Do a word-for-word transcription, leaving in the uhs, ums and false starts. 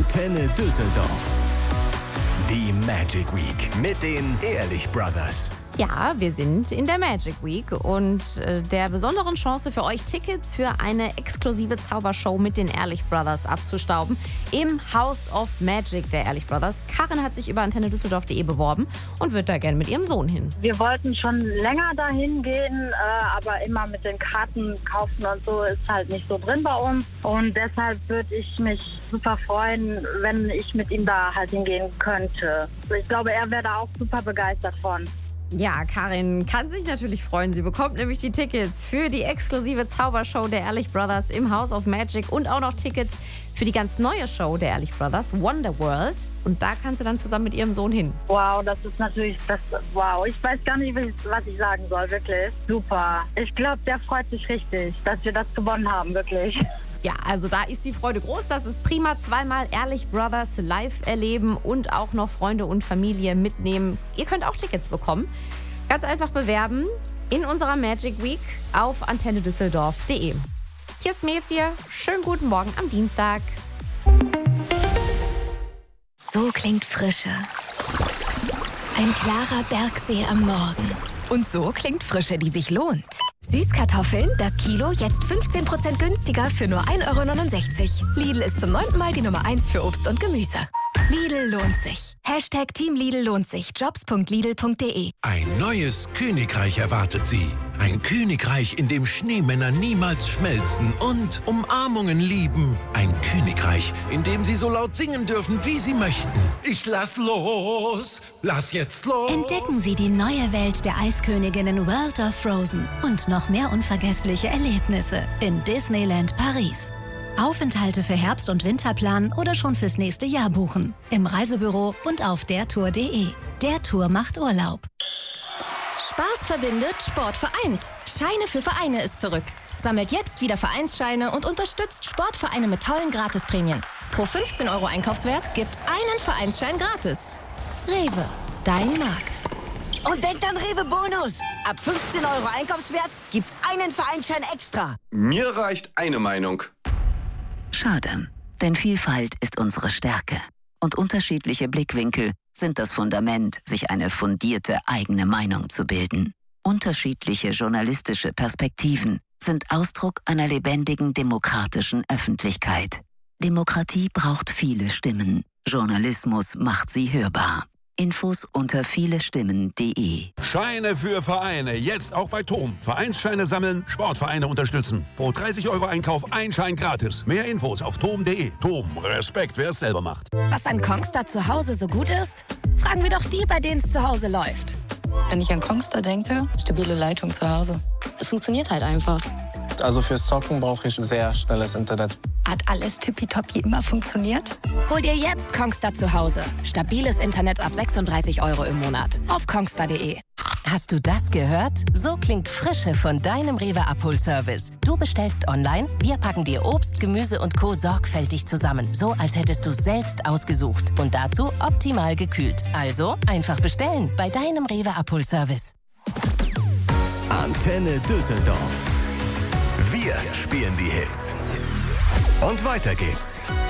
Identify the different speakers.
Speaker 1: Antenne Düsseldorf. Die Magic Week mit den Ehrlich Brothers.
Speaker 2: Ja, wir sind in der Magic Week und äh, der besonderen Chance für euch, Tickets für eine exklusive Zaubershow mit den Ehrlich Brothers abzustauben im House of Magic der Ehrlich Brothers. Karin hat sich über antenne düsseldorf punkt de beworben und wird da gerne mit ihrem Sohn hin.
Speaker 3: Wir wollten schon länger dahin gehen, äh, aber immer mit den Karten kaufen und so ist halt nicht so drin bei uns. Und deshalb würde ich mich super freuen, wenn ich mit ihm da halt hingehen könnte. Ich glaube, er wäre da auch super begeistert von.
Speaker 2: Ja, Karin kann sich natürlich freuen. Sie bekommt nämlich die Tickets für die exklusive Zaubershow der Ehrlich Brothers im House of Magic und auch noch Tickets für die ganz neue Show der Ehrlich Brothers, Wonder World. Und da kann sie dann zusammen mit ihrem Sohn hin.
Speaker 3: Wow, das ist natürlich, das, wow, ich weiß gar nicht, was ich sagen soll, wirklich. Super. Ich glaube, der freut sich richtig, dass wir das gewonnen haben, wirklich.
Speaker 2: Ja, also da ist die Freude groß. Das ist prima. Zweimal Ehrlich Brothers live erleben und auch noch Freunde und Familie mitnehmen. Ihr könnt auch Tickets bekommen. Ganz einfach bewerben in unserer Magic Week auf antenne düsseldorf punkt de. Hier ist Mevs hier. Schönen guten Morgen am Dienstag.
Speaker 4: So klingt Frische. Ein klarer Bergsee am Morgen. Und so klingt Frische, die sich lohnt. Süßkartoffeln, das Kilo jetzt fünfzehn Prozent günstiger für nur ein Euro neunundsechzig. Lidl ist zum neunten Mal die Nummer eins für Obst und Gemüse. Lidl lohnt sich. Hashtag Team Lidl lohnt sich. jobs punkt lidl punkt de.
Speaker 5: Ein neues Königreich erwartet Sie. Ein Königreich, in dem Schneemänner niemals schmelzen und Umarmungen lieben. Ein Königreich, in dem Sie so laut singen dürfen, wie Sie möchten. Ich lass los, lass jetzt los.
Speaker 4: Entdecken Sie die neue Welt der Eisköniginnen World of Frozen und noch mehr unvergessliche Erlebnisse in Disneyland Paris. Aufenthalte für Herbst- und Winterplan oder schon fürs nächste Jahr buchen. Im Reisebüro und auf der tour punkt de. Der Tour macht Urlaub.
Speaker 6: Spaß verbindet, Sport vereint. Scheine für Vereine ist zurück. Sammelt jetzt wieder Vereinsscheine und unterstützt Sportvereine mit tollen Gratisprämien. Pro fünfzehn Euro Einkaufswert gibt's einen Vereinsschein gratis. Rewe, dein Markt.
Speaker 7: Und denkt an Rewe Bonus. Ab fünfzehn Euro Einkaufswert gibt's einen Vereinsschein extra.
Speaker 8: Mir reicht eine Meinung.
Speaker 9: Schade, denn Vielfalt ist unsere Stärke. Und unterschiedliche Blickwinkel sind das Fundament, sich eine fundierte eigene Meinung zu bilden. Unterschiedliche journalistische Perspektiven sind Ausdruck einer lebendigen demokratischen Öffentlichkeit. Demokratie braucht viele Stimmen. Journalismus macht sie hörbar. Infos unter vielestimmen punkt de.
Speaker 10: Scheine für Vereine, jetzt auch bei Tom. Vereinsscheine sammeln, Sportvereine unterstützen. Pro dreißig Euro Einkauf ein Schein gratis. Mehr Infos auf tom punkt de. Tom, Respekt, wer es selber macht.
Speaker 6: Was an Kongstar zu Hause so gut ist? Fragen wir doch die, bei denen es zu Hause läuft.
Speaker 11: Wenn ich an Kongstar denke, stabile Leitung zu Hause. Es funktioniert halt einfach.
Speaker 12: Also fürs Zocken brauche ich sehr schnelles Internet.
Speaker 6: Hat alles tippitoppi immer funktioniert? Hol dir jetzt Kongstar zu Hause. Stabiles Internet ab sechsunddreißig Euro im Monat. Auf kongstar punkt de.
Speaker 13: Hast du das gehört? So klingt Frische von deinem Rewe Abholservice. Du bestellst online, wir packen dir Obst, Gemüse und Co. sorgfältig zusammen. So, als hättest du es selbst ausgesucht. Und dazu optimal gekühlt. Also einfach bestellen bei deinem Rewe Abholservice.
Speaker 1: Antenne Düsseldorf. Wir spielen die Hits. Und weiter geht's.